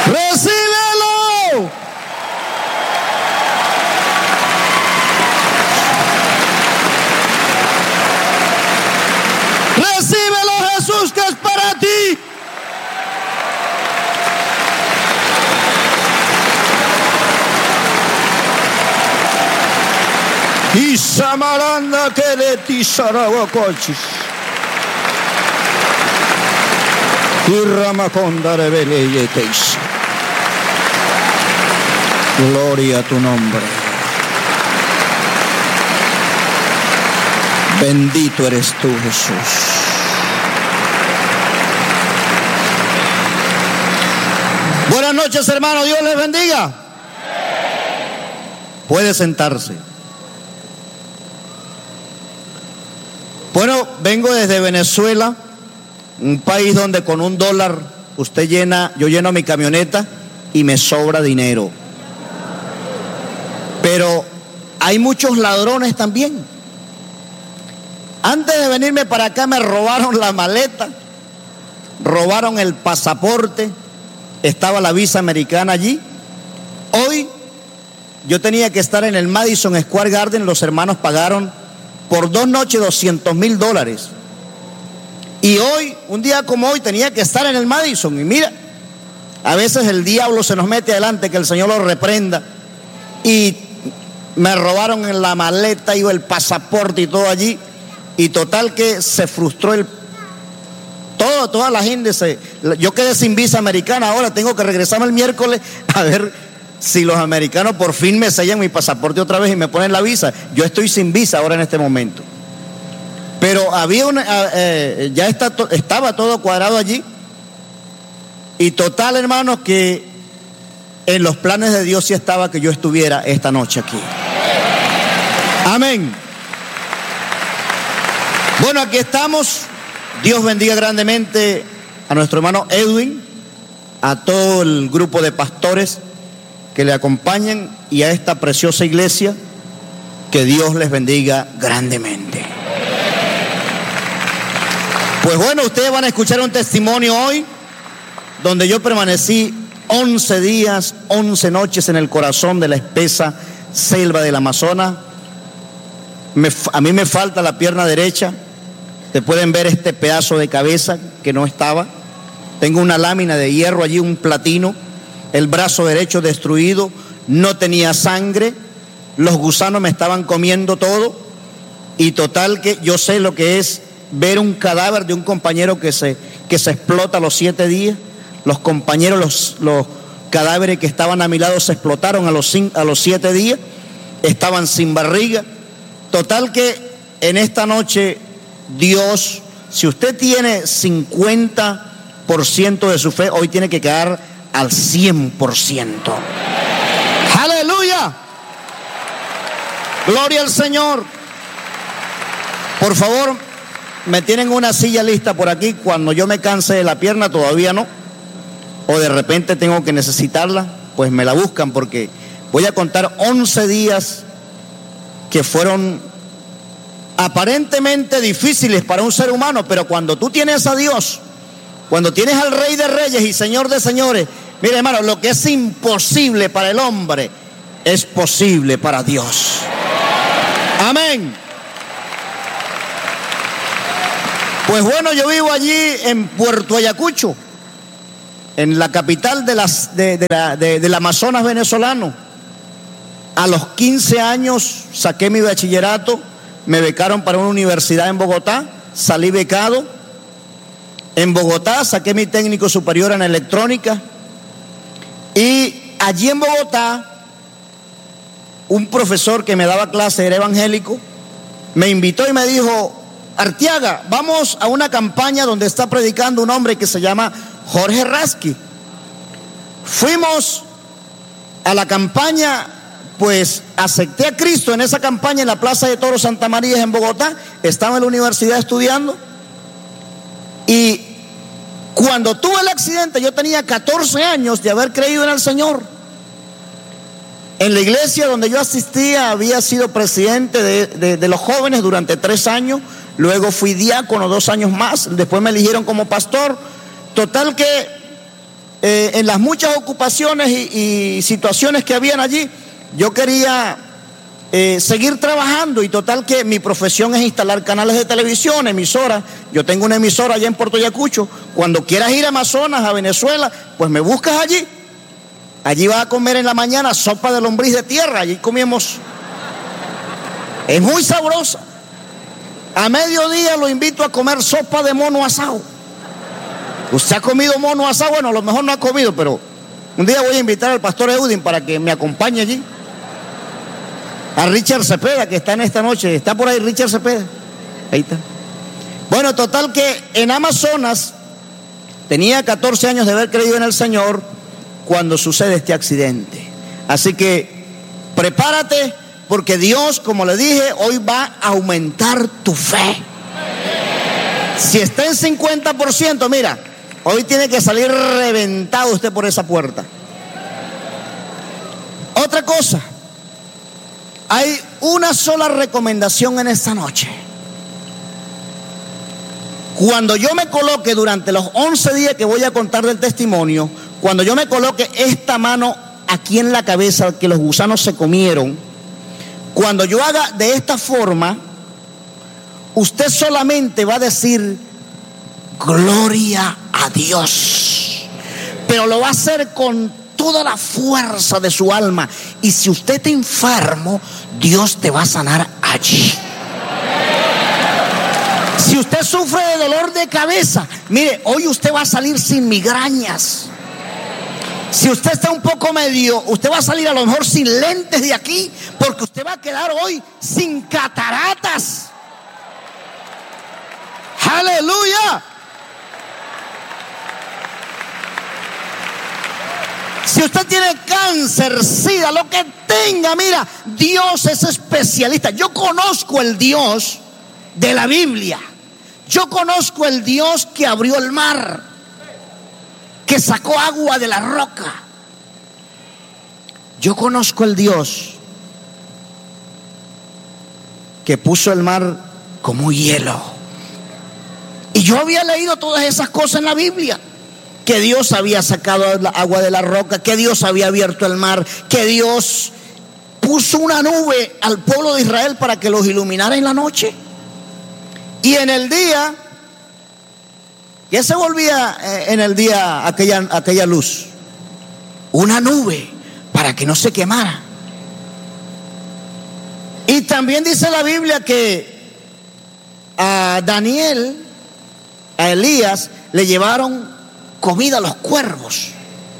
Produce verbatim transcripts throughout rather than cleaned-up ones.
¡Recíbelo! ¡Recíbelo, Jesús, que es para ti! Y Samaranda que de ti sarabocochis. Y Ramaconda rebeleyeteis. Gloria a tu nombre. Bendito eres tú, Jesús. Buenas noches, hermano. Dios les bendiga. Puede sentarse. Bueno, vengo desde Venezuela, un país donde con un dólar usted llena, yo lleno mi camioneta y me sobra dinero. Pero hay muchos ladrones también. Antes de venirme para acá me robaron la maleta, robaron el pasaporte, estaba la visa americana allí. Hoy yo tenía que estar en el Madison Square Garden, los hermanos pagaron por dos noches doscientos mil dólares. Y hoy, un día como hoy, tenía que estar en el Madison. Y mira, a veces el diablo se nos mete adelante, que el Señor lo reprenda. Y me robaron en la maleta y el pasaporte y todo allí. Y total que se frustró el... Todo, toda la gente se... Yo quedé sin visa americana, ahora tengo que regresarme el miércoles a ver si los americanos por fin me sellan mi pasaporte otra vez y me ponen la visa. Yo estoy sin visa ahora en este momento. Pero había una, eh, ya está, estaba todo cuadrado allí. Y total, hermanos, que en los planes de Dios sí estaba que yo estuviera esta noche aquí. Amén. Bueno, aquí estamos. Dios bendiga grandemente a nuestro hermano Edwin, a todo el grupo de pastores que le acompañan y a esta preciosa iglesia. Que Dios les bendiga grandemente. Pues bueno, ustedes van a escuchar un testimonio hoy donde yo permanecí once días, once noches en el corazón de la espesa selva del Amazonas. Me, a mí me falta la pierna derecha. Te pueden ver este pedazo de cabeza que no estaba. Tengo una lámina de hierro allí, un platino. El brazo derecho destruido. No tenía sangre. Los gusanos me estaban comiendo todo. Y total que yo sé lo que es ver un cadáver de un compañero que se, que se explota a los siete días. Los compañeros, los, los cadáveres que estaban a mi lado se explotaron a los, a los siete días. Estaban sin barriga. Total que en esta noche Dios, si usted tiene cincuenta por ciento de su fe, hoy tiene que quedar al cien por ciento. ¡Aleluya! Gloria al Señor. Por favor, me tienen una silla lista por aquí. Cuando yo me canse de la pierna, todavía no, o de repente tengo que necesitarla, pues me la buscan, porque voy a contar once días que fueron aparentemente difíciles para un ser humano, pero cuando tú tienes a Dios, cuando tienes al Rey de Reyes y Señor de Señores, mire, hermano, lo que es imposible para el hombre es posible para Dios. Amén. Pues bueno, yo vivo allí en Puerto Ayacucho, en la capital de las, de, de la, de, del Amazonas venezolano. A los quince años saqué mi bachillerato, me becaron para una universidad en Bogotá, salí becado. En Bogotá saqué mi técnico superior en electrónica. Y allí en Bogotá, un profesor que me daba clase, era evangélico, me invitó y me dijo: Arteaga, vamos a una campaña donde está predicando un hombre que se llama Jorge Rasky. Fuimos a la campaña, pues acepté a Cristo en esa campaña en la Plaza de Toros Santa María en Bogotá. Estaba en la universidad estudiando. Y cuando tuve el accidente, yo tenía catorce años de haber creído en el Señor. En la iglesia donde yo asistía había sido presidente de, de, de los jóvenes durante tres años. Luego fui diácono dos años más. Después me eligieron como pastor. Total que eh, en las muchas ocupaciones y, y situaciones que habían allí, yo quería eh, seguir trabajando, y total que mi profesión es instalar canales de televisión, emisoras. Yo tengo una emisora allá en Puerto Ayacucho. Cuando quieras ir a Amazonas, a Venezuela, pues me buscas allí. Allí vas a comer en la mañana sopa de lombriz de tierra. Allí comemos. Es muy sabrosa. A mediodía lo invito a comer sopa de mono asado. ¿Usted ha comido mono asado? Bueno, a lo mejor no ha comido, pero un día voy a invitar al pastor Eudin para que me acompañe allí. A Richard Cepeda, que está en esta noche. ¿Está por ahí Richard Cepeda? Ahí está. Bueno, total que en Amazonas tenía catorce años de haber creído en el Señor cuando sucede este accidente. Así que prepárate, porque Dios, como le dije, hoy va a aumentar tu fe. Si está en cincuenta por ciento, mira, hoy tiene que salir reventado usted por esa puerta. Otra cosa, hay una sola recomendación en esta noche. Cuando yo me coloque durante los once días que voy a contar del testimonio, cuando yo me coloque esta mano aquí en la cabeza que los gusanos se comieron, cuando yo haga de esta forma, usted solamente va a decir gloria a Dios, pero lo va a hacer con toda la fuerza de su alma. Y si usted está enfermo, Dios te va a sanar allí. Si usted sufre de dolor de cabeza, mire, hoy usted va a salir sin migrañas. Si usted está un poco medio, usted va a salir a lo mejor sin lentes de aquí, porque usted va a quedar hoy sin cataratas. ¡Aleluya! Si usted tiene cáncer, sida, lo que tenga, mira, Dios es especialista. Yo conozco el Dios de la Biblia. Yo conozco el Dios que abrió el mar, que sacó agua de la roca. Yo conozco el Dios que puso el mar como hielo. Y yo había leído todas esas cosas en la Biblia. Que Dios había sacado el agua de la roca, que Dios había abierto el mar, que Dios puso una nube al pueblo de Israel para que los iluminara en la noche. Y en el día, ¿qué se volvía en el día aquella, aquella luz? Una nube para que no se quemara. Y también dice la Biblia que a Daniel, a Elías, le llevaron comida a los cuervos.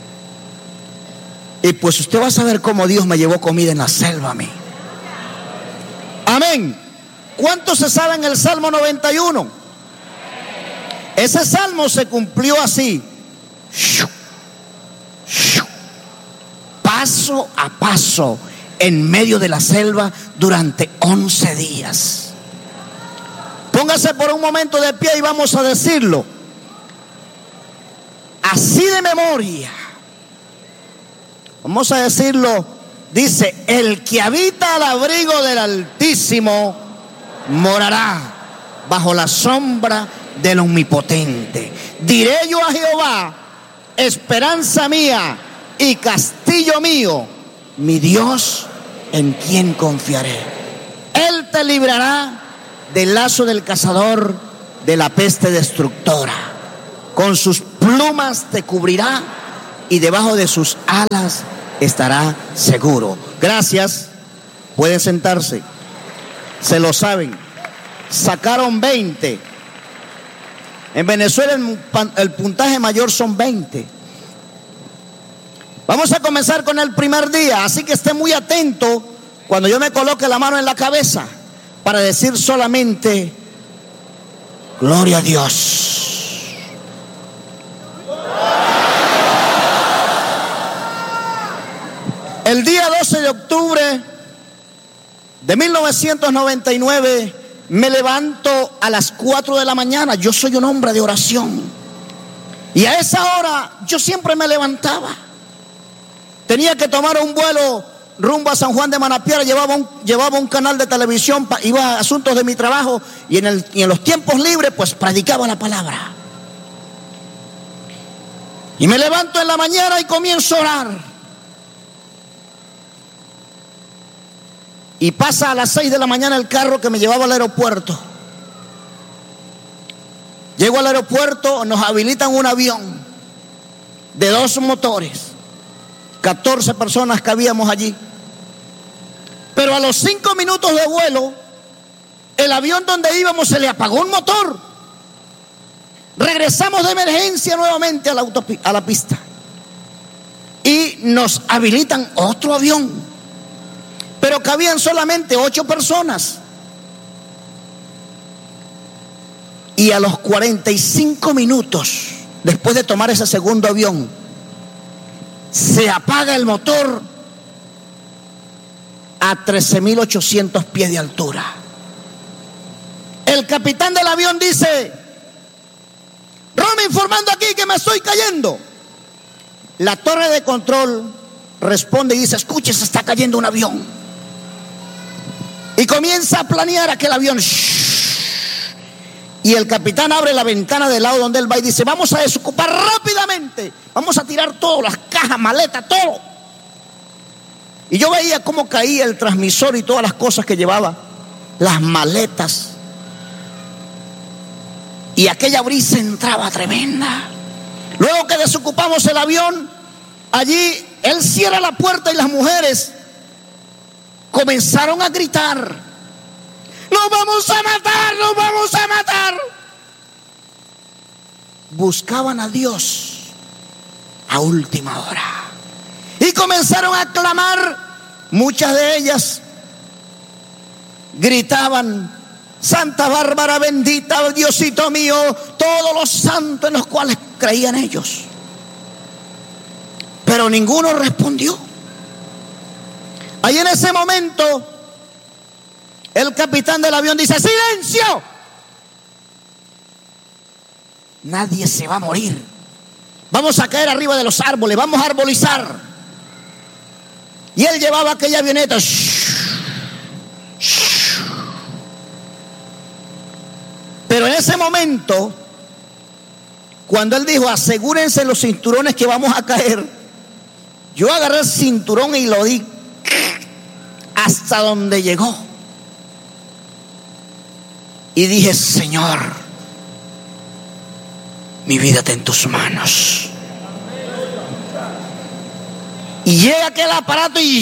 Y pues usted va a saber cómo Dios me llevó comida en la selva a mí. Amén. ¿Cuántos se saben el Salmo noventa y uno? Ese salmo se cumplió así, paso a paso, en medio de la selva durante once días. Póngase por un momento de pie y vamos a decirlo así de memoria. Vamos a decirlo. Dice: el que habita al abrigo del Altísimo morará bajo la sombra del Omnipotente. Diré yo a Jehová, esperanza mía y castillo mío, mi Dios en quien confiaré. Él te librará del lazo del cazador, de la peste destructora. Con sus plumas te cubrirá y debajo de sus alas estará seguro. Gracias. Pueden sentarse. Se lo saben. Sacaron veinte. En Venezuela el, el puntaje mayor son veinte. Vamos a comenzar con el primer día, así que esté muy atento cuando yo me coloque la mano en la cabeza para decir solamente gloria a Dios. El día doce de octubre de mil novecientos noventa y nueve me levanto a las cuatro de la mañana. Yo soy un hombre de oración y a esa hora yo siempre me levantaba. Tenía que tomar un vuelo rumbo a San Juan de Manapiara, llevaba un, llevaba un canal de televisión, iba a asuntos de mi trabajo y en, el, y en los tiempos libres pues predicaba la palabra. Y me levanto en la mañana y comienzo a orar. Y pasa a las seis de la mañana el carro que me llevaba al aeropuerto. Llego al aeropuerto, nos habilitan un avión de dos motores. catorce personas que habíamos allí. Pero a los cinco minutos de vuelo, el avión donde íbamos se le apagó un motor. Regresamos de emergencia nuevamente a la, autopi- a la pista. Y nos habilitan otro avión. Pero cabían solamente ocho personas. Y a los cuarenta y cinco minutos, después de tomar ese segundo avión, se apaga el motor a trece mil ochocientos pies de altura. El capitán del avión dice: Rome, informando aquí que me estoy cayendo. La torre de control responde y dice: escuche, se está cayendo un avión. Y comienza a planear aquel avión. Y el capitán abre la ventana del lado donde él va y dice: vamos a desocupar rápidamente, vamos a tirar todo, las cajas, maletas, todo. Y yo veía cómo caía el transmisor y todas las cosas que llevaba, las maletas. Y aquella brisa entraba tremenda. Luego que desocupamos el avión, allí él cierra la puerta y las mujeres comenzaron a gritar: ¡nos vamos a matar! ¡nos vamos a matar! Buscaban a Dios a última hora y comenzaron a clamar. Muchas de ellas gritaban: Santa Bárbara bendita, Diosito mío, todos los santos en los cuales creían ellos. Pero ninguno respondió. Ahí en ese momento el capitán del avión dice: ¡silencio! Nadie se va a morir. Vamos a caer arriba de los árboles, vamos a arbolizar. Y él llevaba aquella avioneta. Pero en ese momento, cuando él dijo: asegúrense los cinturones que vamos a caer, yo agarré el cinturón y lo di hasta donde llegó. Y dije: Señor, mi vida está en tus manos. Y llega aquel aparato y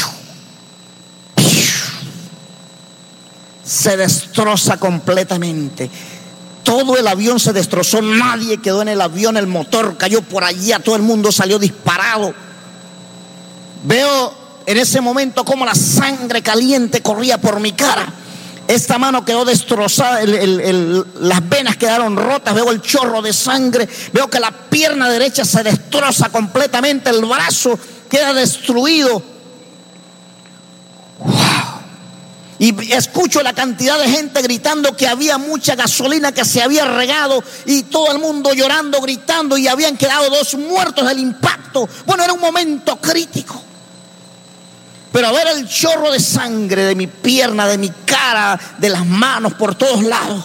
se destroza completamente. Todo el avión se destrozó, nadie quedó en el avión, el motor cayó por allá, todo el mundo salió disparado. Veo en ese momento cómo la sangre caliente corría por mi cara. Esta mano quedó destrozada, el, el, el, las venas quedaron rotas, veo el chorro de sangre, veo que la pierna derecha se destroza completamente, el brazo queda destruido. ¡Wow! Y escucho la cantidad de gente gritando que había mucha gasolina que se había regado y todo el mundo llorando, gritando, y habían quedado dos muertos del impacto. Bueno, era un momento crítico. Pero a ver el chorro de sangre de mi pierna, de mi cara, de las manos, por todos lados.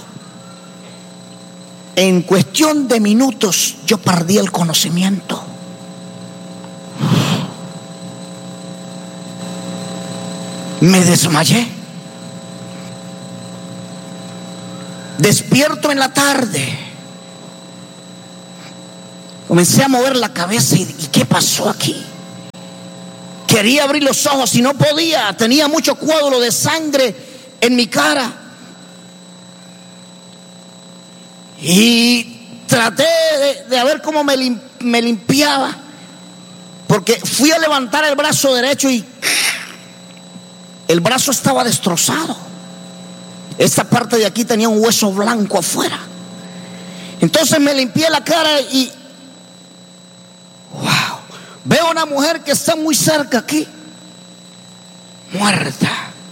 En cuestión de minutos yo perdí el conocimiento. Me desmayé. Despierto en la tarde. Comencé a mover la cabeza y, ¿y qué pasó aquí? Quería abrir los ojos y no podía. Tenía mucho coágulo de sangre en mi cara. Y traté de, de ver cómo me, lim, me limpiaba. Porque fui a levantar el brazo derecho y el brazo estaba destrozado. Esta parte de aquí tenía un hueso blanco afuera. Entonces me limpié la cara y wow, veo una mujer que está muy cerca aquí, muerta.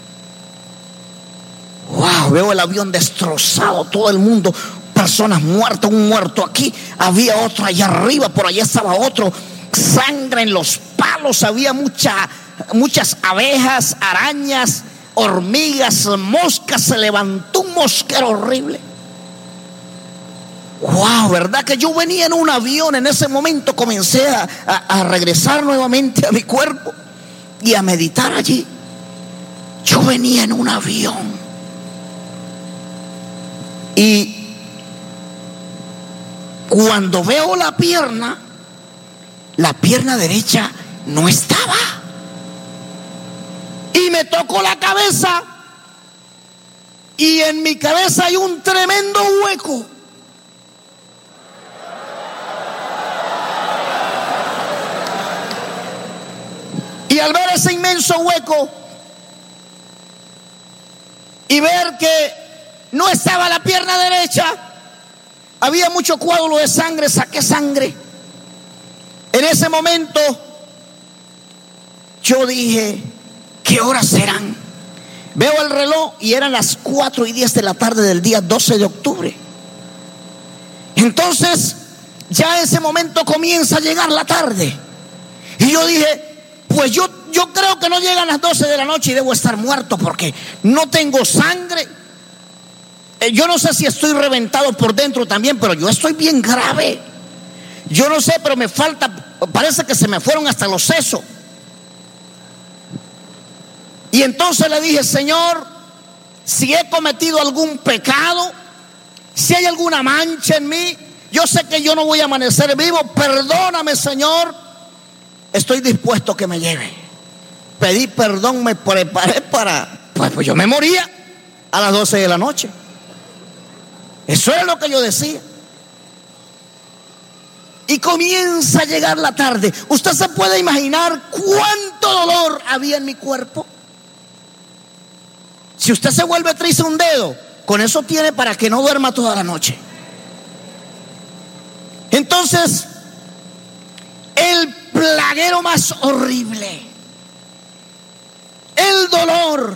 Wow, veo el avión destrozado, todo el mundo, personas muertas, un muerto aquí, había otro allá arriba, por allá estaba otro, sangre en los palos, había mucha, muchas abejas, arañas, hormigas, moscas, se levantó un mosquero horrible. wow, ¿verdad que yo venía en un avión? En ese momento comencé a, a, a regresar nuevamente a mi cuerpo y a meditar allí. Yo venía en un avión. Y cuando veo la pierna, la pierna derecha no estaba. Y me tocó la cabeza. Y en mi cabeza hay un tremendo hueco. Y al ver ese inmenso hueco y ver que no estaba la pierna derecha, había mucho coágulo de sangre, saqué sangre. En ese momento yo dije, ¿qué horas serán? Veo el reloj y eran las cuatro y diez de la tarde del día doce de octubre. Entonces ya en ese momento comienza a llegar la tarde. Y yo dije, pues yo, yo creo que no llegan las doce de la noche y debo estar muerto porque no tengo sangre. Eh, yo no sé si estoy reventado por dentro también, pero yo estoy bien grave. Yo no sé, pero me falta, parece que se me fueron hasta los sesos. Y entonces le dije, Señor, si he cometido algún pecado, si hay alguna mancha en mí, yo sé que yo no voy a amanecer vivo, perdóname, Señor, estoy dispuesto a que me lleve. Pedí perdón, me preparé para, pues, pues yo me moría a las doce de la noche. Eso es lo que yo decía. Y comienza a llegar la tarde. ¿Usted se puede imaginar cuánto dolor había en mi cuerpo? Si usted se vuelve triste un dedo, con eso tiene para que no duerma toda la noche. Entonces, el plaguero más horrible, el dolor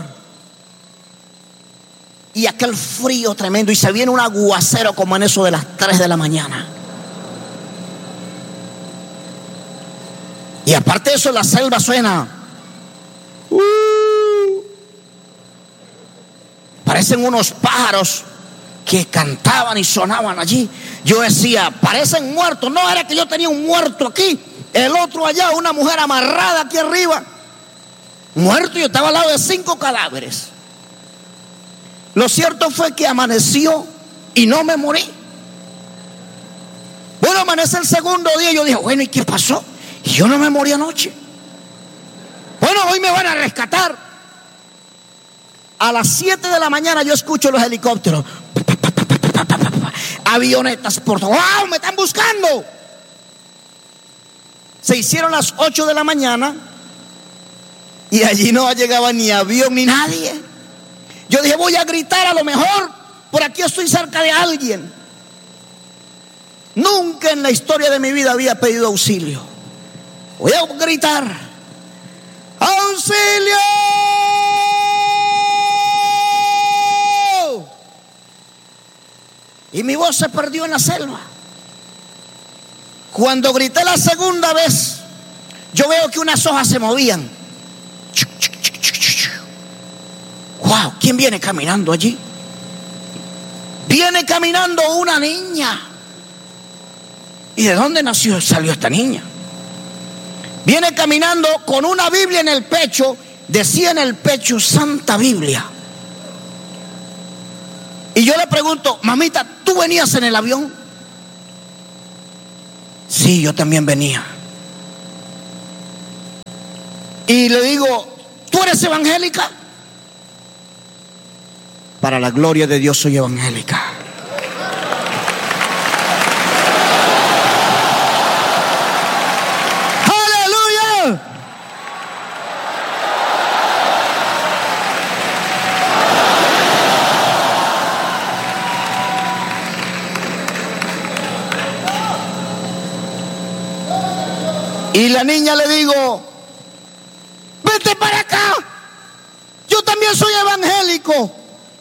y aquel frío tremendo, y se viene un aguacero como en eso de las tres de la mañana. Y aparte de eso, la selva suena. Uh, parecen unos pájaros que cantaban y sonaban allí. Yo decía, parecen muertos. No, era que yo tenía un muerto aquí, el otro allá, una mujer amarrada aquí arriba, muerto. Yo estaba al lado de cinco cadáveres. Lo cierto fue que amaneció y no me morí. Bueno, amanece el segundo día y yo dije, bueno, ¿y qué pasó? Y yo no me morí anoche. Bueno, hoy me van a rescatar. A las siete de la mañana yo escucho los helicópteros, avionetas por todo. ¡Wow! ¡Me están buscando! Se hicieron las ocho de la mañana y allí no llegaba ni avión ni nadie. Yo dije, voy a gritar, a lo mejor por aquí estoy cerca de alguien. Nunca en la historia de mi vida había pedido auxilio. Voy a gritar, ¡auxilio! Y mi voz se perdió en la selva. Cuando grité la segunda vez, yo veo que unas hojas se movían. ¡Wow! ¿Quién viene caminando allí? Viene caminando una niña. ¿Y de dónde nació, salió esta niña? Viene caminando con una Biblia en el pecho. Decía en el pecho, Santa Biblia. Y yo le pregunto, mamita, ¿tú venías en el avión? Sí, yo también venía. Y le digo, ¿tú eres evangélica? Para la gloria de Dios soy evangélica. ¡Aleluya! Y la niña le digo, vete para acá, yo también soy evangélico.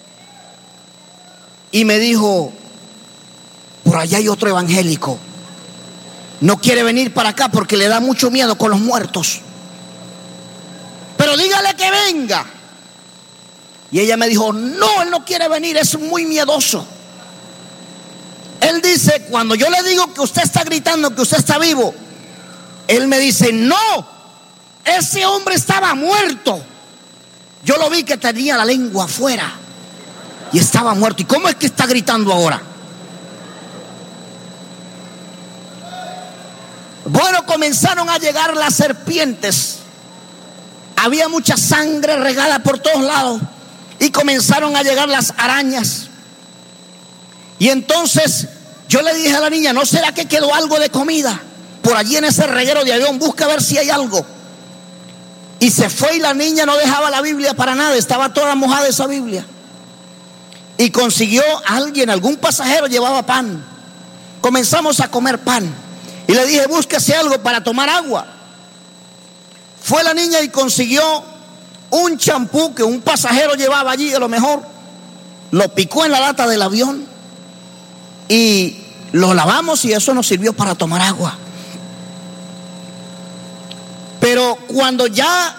Y me dijo, por allá hay otro evangélico, no quiere venir para acá porque le da mucho miedo con los muertos, pero dígale que venga. Y ella me dijo, no, él no quiere venir, es muy miedoso. Él dice, cuando yo le digo que usted está gritando, que usted está vivo, él me dice, no, ese hombre estaba muerto. Yo lo vi que tenía la lengua afuera y estaba muerto. ¿Y cómo es que está gritando ahora? Bueno, comenzaron a llegar las serpientes. Había mucha sangre regada por todos lados. Y comenzaron a llegar las arañas. Y entonces yo le dije a la niña, ¿no será que quedó algo de comida por allí en ese reguero de avión? Busca a ver si hay algo. Y se fue y la niña no dejaba la Biblia para nada. Estaba toda mojada esa Biblia. Y consiguió a alguien, algún pasajero llevaba pan. Comenzamos a comer pan. Y le dije, búsquese algo para tomar agua. Fue la niña y consiguió un champú que un pasajero llevaba allí, a lo mejor. Lo picó en la lata del avión. Y lo lavamos y eso nos sirvió para tomar agua. Pero cuando ya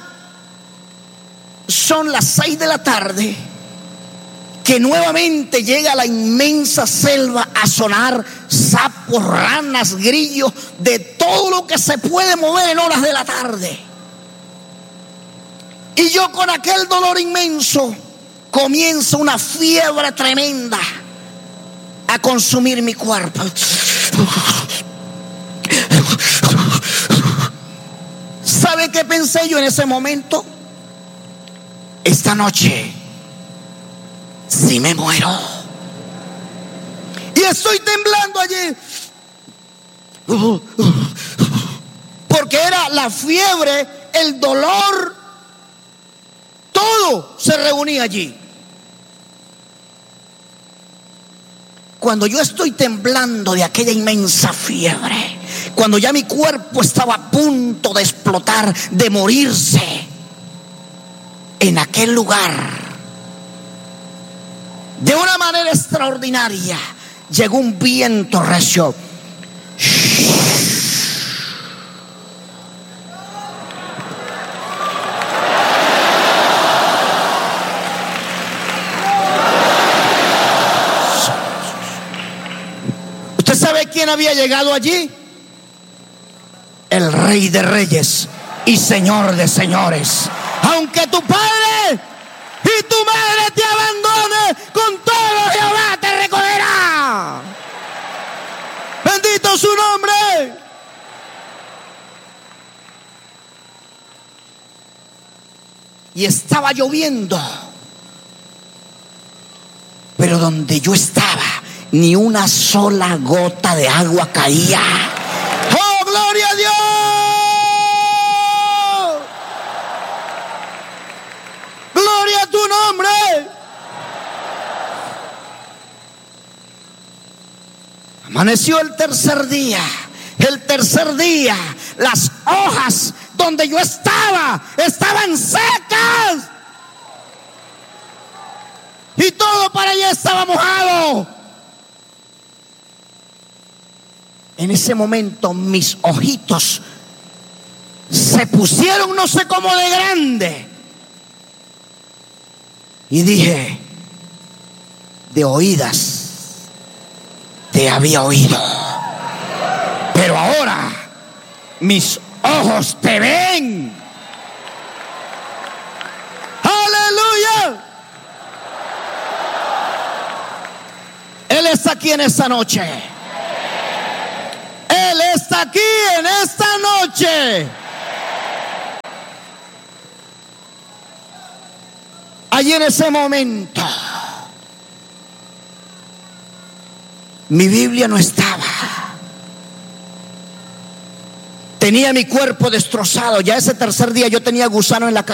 son las seis de la tarde, que nuevamente llega la inmensa selva a sonar sapos, ranas, grillos, de todo lo que se puede mover en horas de la tarde. Y yo con aquel dolor inmenso comienza una fiebre tremenda a consumir mi cuerpo. ¿Sabe qué pensé yo en ese momento? Esta noche, si me muero. Y estoy temblando allí. Porque era la fiebre, el dolor, todo se reunía allí. Cuando yo estoy temblando de aquella inmensa fiebre, cuando ya mi cuerpo estaba a punto de explotar, de morirse, en aquel lugar, de una manera extraordinaria, llegó un viento recio. ¿Usted sabe quién había llegado allí? El Rey de Reyes y Señor de Señores. Aunque tu padre y tu madre te abandone, con todo Jehová te recogerá. Bendito su nombre. Y estaba lloviendo, pero donde yo estaba, ni una sola gota de agua caía. ¡Oh, gloria a Dios! ¡Gloria a tu nombre! Amaneció el tercer día. El tercer día, las hojas donde yo estaba estaban secas. Y todo para allá estaba mojado. En ese momento mis ojitos se pusieron no sé cómo de grande. Y dije, de oídas te había oído, pero ahora mis ojos te ven. ¡Aleluya! Él está aquí en esta noche. Él está aquí en esta noche. Allí en ese momento, mi Biblia no estaba. Tenía mi cuerpo destrozado. Ya ese tercer día yo tenía gusano en la cabeza.